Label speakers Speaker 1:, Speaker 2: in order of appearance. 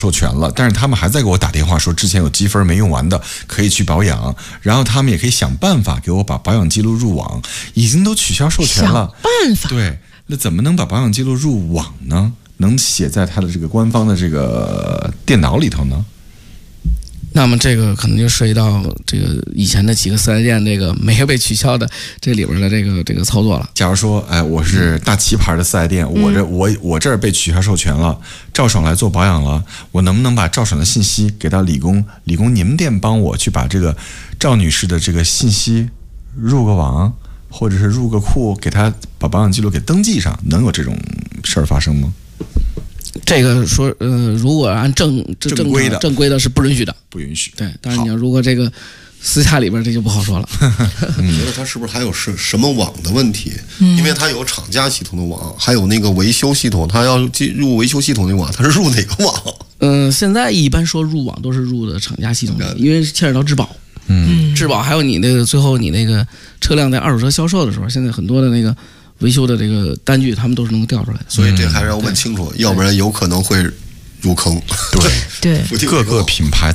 Speaker 1: 授权了，但是他们还在给我打电话说之前有积分没用完的可以去保养，然后他们也可以想办法给我把保养记录入网，已经都取消授权了。
Speaker 2: 想办法。
Speaker 1: 对，那怎么能把保养记录入网呢？能写在他的这个官方的这个电脑里头呢？
Speaker 3: 那么这个可能就涉及到这个以前的几个4S店这个没有被取消的这里边的这个操作了。
Speaker 1: 假如说，哎，我是大旗牌的4S店，我这儿被取消授权了，赵爽来做保养了，我能不能把赵爽的信息给到李工？李工，你们店帮我去把这个赵女士的这个信息入个网，或者是入个库，给她把保养记录给登记上，能有这种事儿发生吗？
Speaker 3: 这个说，如果按正规的是不允许的，
Speaker 1: 不允许。
Speaker 3: 对，当然你要如果这个私下里边这就不好说了。
Speaker 4: 我觉得它是不是还有什么网的问题？因为它有厂家系统的网，还有那个维修系统，它要进入维修系统的网，它是入哪个网？
Speaker 3: 现在一般说入网都是入的厂家系统的，因为牵扯到质保。质保还有你那个最后你那个车辆在二手车销售的时候，现在很多的那个维修的这个单据，他们都是能够调出来的。
Speaker 4: 所以这还是要问清楚，要不然有可能会入坑。
Speaker 1: 对，
Speaker 2: 对，
Speaker 1: 各个品牌